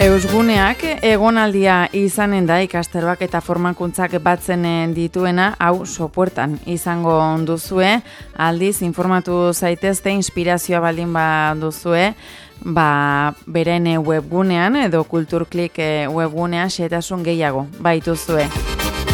Eusguneak egonaldia izanen da ikastaroak eta formakuntzak batzen dituena, hau sopuertan izango duzue, aldiz informatu zaitezte inspirazioa baldin duzue, beren webgunean edo Kulturklik webgunean xehetasun gehiago baituzue.